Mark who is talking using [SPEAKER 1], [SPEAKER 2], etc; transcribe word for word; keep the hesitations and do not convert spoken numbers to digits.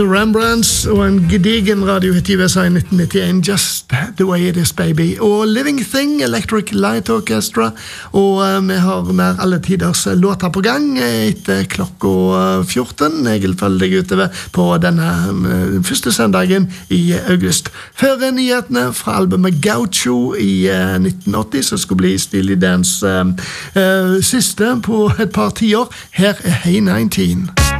[SPEAKER 1] The Rembrandts og en gedigen radiohit i U S A i nitten nittien, Just the Way It Is Baby, og Living Thing, Electric Light Orchestra, og uh, vi har mer alle tiders låter på gang etter klokka fjorten. Jeg vil følge deg utover på denne uh, første søndagen i august. Før nyhetene fra albumet Gaucho i uh, nitten åtti, som skulle bli Steely Dans uh, uh, siste på et par tiår. Her er Hey nineteen.